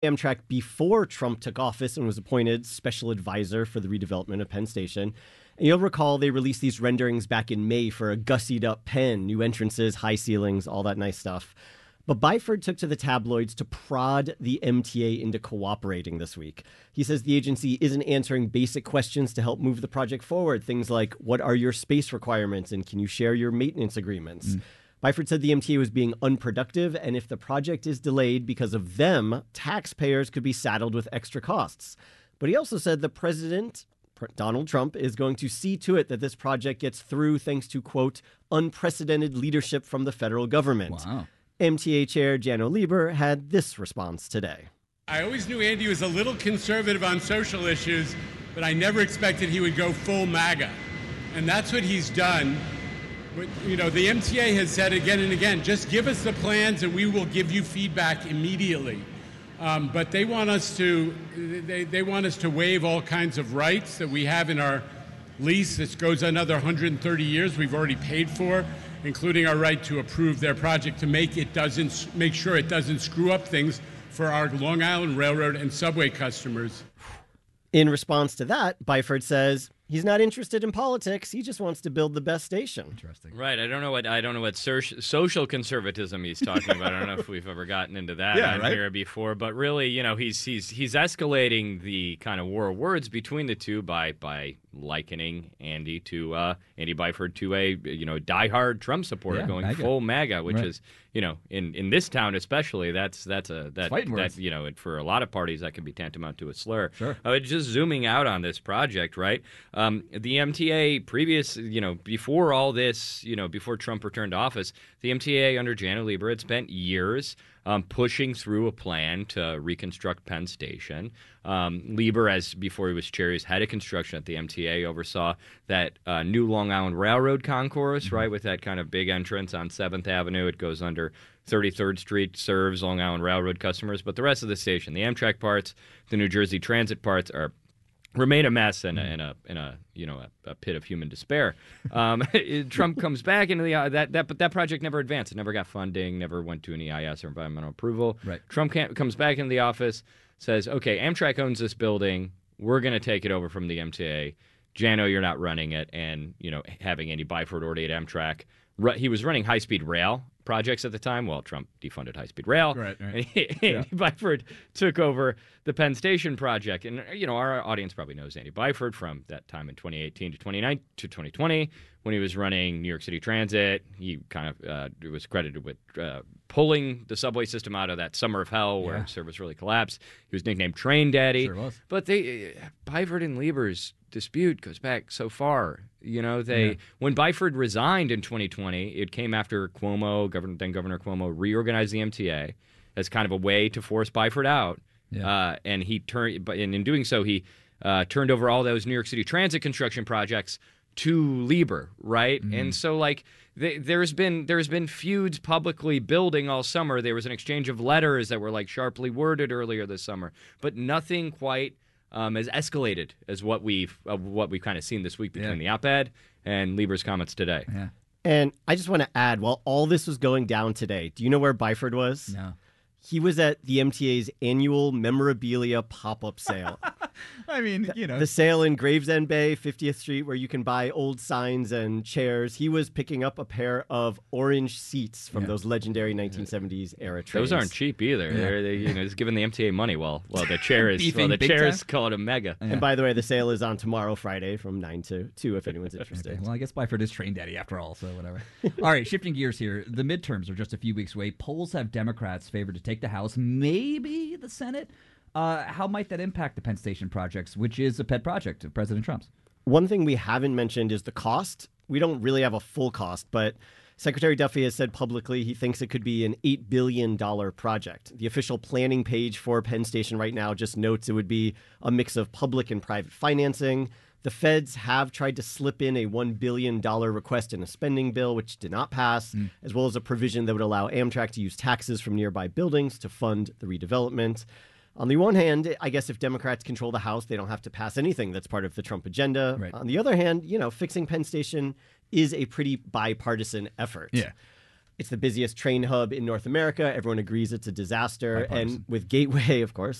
Amtrak before Trump took office and was appointed special advisor for the redevelopment of Penn Station. And you'll recall they released these renderings back in May for a gussied up Penn, new entrances, high ceilings, all that nice stuff. But Byford took to the tabloids to prod the MTA into cooperating this week. He says the agency isn't answering basic questions to help move the project forward. Things like, what are your space requirements and can you share your maintenance agreements? Byford said the MTA was being unproductive, and if the project is delayed because of them, taxpayers could be saddled with extra costs. But he also said the president, Donald Trump, is going to see to it that this project gets through thanks to, quote, unprecedented leadership from the federal government. Wow. MTA Chair Janno Lieber had this response today. I always knew Andy was a little conservative on social issues, but I never expected he would go full MAGA. And that's what he's done. But, you know, the MTA has said again and again, just give us the plans and we will give you feedback immediately. But they want us to they want us to waive all kinds of rights that we have in our lease. This goes another 130 years we've already paid for, including our right to approve their project to make sure it doesn't screw up things for our Long Island Railroad and subway customers. In response to that, Byford says he's not interested in politics. He just wants to build the best station. Interesting. Right. I don't know what social conservatism he's talking about. I don't know if we've ever gotten into that here before. But really, you know, he's escalating the kind of war of words between the two by likening Andy Byford to a diehard Trump supporter going MAGA. Full MAGA, which is, you know, in this town especially, that's you know, for a lot of parties that can be tantamount to a slur. Sure. Just zooming out on this project, right? The MTA before all this, you know, before Trump returned to office, the MTA under Janno Lieber had spent years pushing through a plan to reconstruct Penn Station. Lieber, as before he was chair, he was head of construction at the MTA, oversaw that new Long Island Railroad concourse, right, with that kind of big entrance on 7th Avenue. It goes under 33rd Street, serves Long Island Railroad customers. But the rest of the station, the Amtrak parts, the New Jersey Transit parts, remain a mess and a pit of human despair. Trump comes back into but that project never advanced. It never got funding, never went to an EIS or environmental approval. Right. Trump comes back into the office, says, "Okay, Amtrak owns this building. We're going to take it over from the MTA. Janno, you're not running it." And having Andy Byford already at Amtrak, he was running high-speed rail projects at the time. Well, Trump defunded high-speed rail. Right. Andy Byford took over the Penn Station project. And, our audience probably knows Andy Byford from that time in 2018 to 2020 when he was running New York City Transit. He kind of was credited with pulling the subway system out of that summer of hell where service really collapsed. He was nicknamed Train Daddy. Sure was. But Byford and Lieber's dispute goes back so far. When Byford resigned in 2020, it came after then Governor Cuomo reorganized the MTA as kind of a way to force Byford out. Yeah. And in doing so, he turned over all those New York City Transit construction projects to Lieber, right? Mm-hmm. And so, there's been feuds publicly building all summer. There was an exchange of letters that were sharply worded earlier this summer, but nothing quite as escalated as what we've kind of seen this week between the op-ed and Lieber's comments today. Yeah. And I just want to add, while all this was going down today, do you know where Byford was? No. He was at the MTA's annual memorabilia pop-up sale. I mean, The sale in Gravesend Bay, 50th Street, where you can buy old signs and chairs. He was picking up a pair of orange seats from those legendary 1970s era trains. Those aren't cheap either. Yeah. They're just giving the MTA money while the chair is called a mega. Yeah. And by the way, the sale is on tomorrow, Friday, from 9 to 2, if anyone's interested. Okay. Well, I guess Byford is Train Daddy after all, so whatever. All right, shifting gears here. The midterms are just a few weeks away. Polls have Democrats favored to take the House, maybe the Senate. How might that impact the Penn Station projects, which is a pet project of President Trump's? One thing we haven't mentioned is the cost. We don't really have a full cost, but Secretary Duffy has said publicly he thinks it could be an $8 billion project. The official planning page for Penn Station right now just notes it would be a mix of public and private financing. The feds have tried to slip in a $1 billion request in a spending bill, which did not pass, as well as a provision that would allow Amtrak to use taxes from nearby buildings to fund the redevelopment. On the one hand, I guess if Democrats control the House, they don't have to pass anything that's part of the Trump agenda. Right. On the other hand, fixing Penn Station is a pretty bipartisan effort. Yeah. It's the busiest train hub in North America. Everyone agrees it's a disaster. Bipartisan. And with Gateway, of course,